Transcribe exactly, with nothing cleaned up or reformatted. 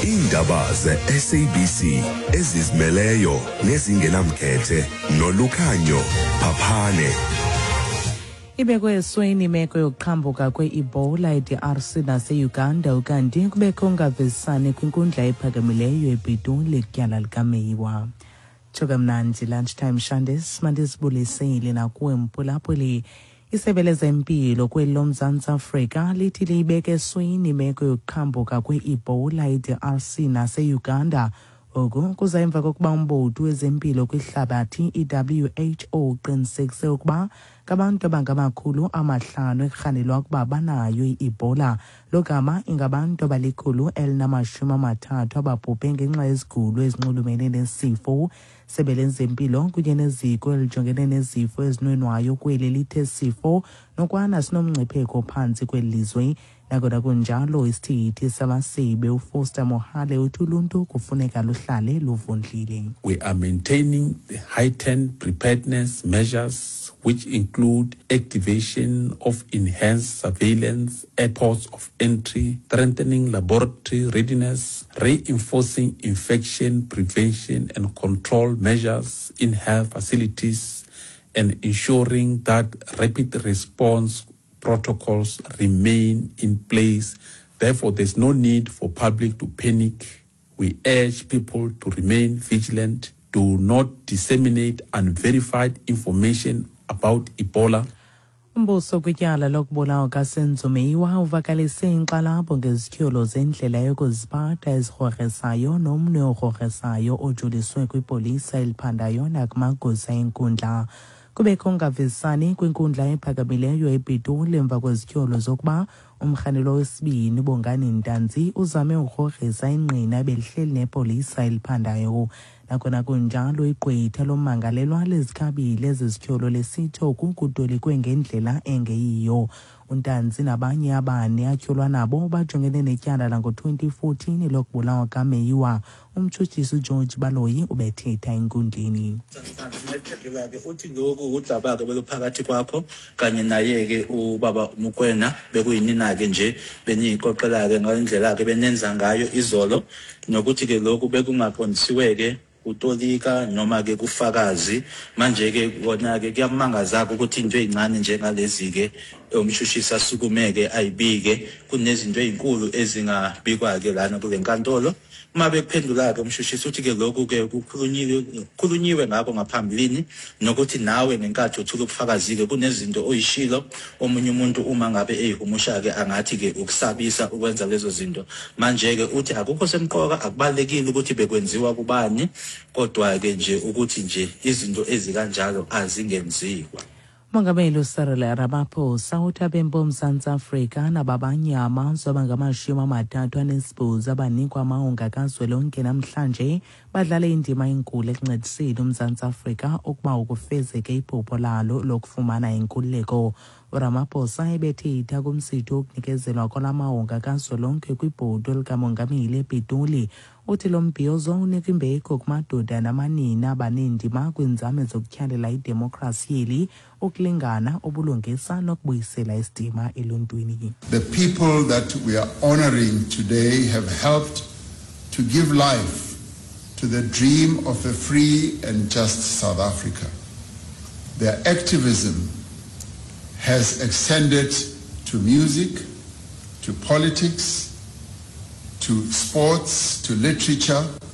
Indaba ze-S A B C ezizimeleyo nezingenamkhethe noLukhanyo Phaphane. Ibekwe esweni imeko yokuqhambuka kwe-Ebola e-D R C nase-Uganda ukanti kubekho ungavisisani kwinkundla ephakamileyo ePitoli kutyala likaMeyiwa. Choka mnandi lunchtime Shandes mandisibulisile nakuwe mpulaphuli. Isebe lezempilo kweli loMzantsi Afrika lithi liyibeke esweni imeko yokuqhambuka kwe-Ebola e-D R C nase-Uganda. Oku kuza emva kokuba umbutho wezempilo kwihlabathi i-W H O uqinisekise ukuba ngabantu abangamakhulu amahlanu ekurhanelwa ukuba banayo i-Ebola. Lo gama ingabantu abalikhulu elinamashumi amathathu ababhubhe ngenxa yezigulo ezinxulumene nesifo. Isebe lezempilo kunye neziko elijongene nezifo ezinwenwayo kweli lithe sifo nokwana sinomngcipheko phantsi kweli lizwe. Nangona kunjalo isithethi samasebe uFoster Mohale uthi uluntu kufuneka luhlale luvundlile. We are maintaining the heightened preparedness measures, which include activation of enhanced surveillance at ports of entry, strengthening laboratory readiness, reinforcing infection prevention and control measures in health facilities, and ensuring that rapid response protocols remain in place. Therefore, there's no need for public to panic. We urge people to remain vigilant, do not disseminate unverified information about Ebola. Umbuso kwityala lokubulawa kaSenzo Meyiwa uvakalise inkxalabo ngezityholo zendlela yokuziphatha ezirhorhesayo nomnwe orhorhesayo ojuliswe kwipolisa eliphandayo nakumagosa enkundla. Kubekho ungavisisani kwinkundla ephakamileyo ePitoli emva kwezityholo zokuba umrhanelwa wesibini Bongani Ntanzi uzame ukurhorhesa ingqina ebelihleli nepolisa eliphandayo. Nakona kunjalo igqwetha lomangalelwa lezikhabile zezityholo lesithi oku kutolikwe ngendlela engeyiyo. uNtanzi nabanye abane atyholwa nabo bajongene netyala lango-twenty fourteen lokubulawa kaMeyiwa. Umtshutshisi uGeorge Baloyi ubethetha enkundleni. Uthi lokhu udaba-ke beluphakathi kwakho kanye naye-ke ubaba Mukwena bekuyinina-ke nje beniyiqoqela-ke ngalendlela-ke benenza ngayo izolo, nokuthi-ke lokhu bekungaqondisiwe-ke utolika noma-ke kufakazi. Manje-ke kona-ke kuyamangaza-ke ukuthi into ey'ncane njengalezi-ke umshushisi asukumeke ayibike, kunezinto ey'nkulu ezingabikwa-ke lana kule nkantolo. Uma bekuphendula-ke umshushisi uthi-ke lokhu-ke kukhulunyiwe ngakho ngaphambilini, nokuthi nawe ngenkathi uthula ubufakazi-ke kunezinto oyishilo omunye umuntu uma ngabe eyihumusha-ke angathi-ke ukusabisa ukwenza lezo zinto. Manje-ke uthi akukho semqoka, akubalulekile ukuthi bekwenziwa kubani, kodwa-ke nje ukuthi nje izinto ezikanjalo azingenziwa. Mongameli uCyril Ramaphosa uthi abembo Mzantsi Afrika nababanye amazwe abangamashumi amathathu anesibhozo abanikwa amawonga kazwelonke namhlanje badlale indima enkulu ekuncediseni uMzantsi Afrika ukuba ukufezeke iphupho lalo lokufumana inkululeko. uRamaphosa ebethetha kumsitho wokunikezelwa kwalamawonga kazwelonke kwibhodi likamongameli ePitoli. Uthi lo mbhiyozo unika imbeko kumadoda namanina abanendima kwinzame zokutyhalela idemokrasi yeli, ukulingana, ubulungisa nokubuyisela isidima eluntwini. The people that we are honoring today have helped to give life to the dream of a free and just South Africa. Their activism has extended to music, to politics, to sports, to literature,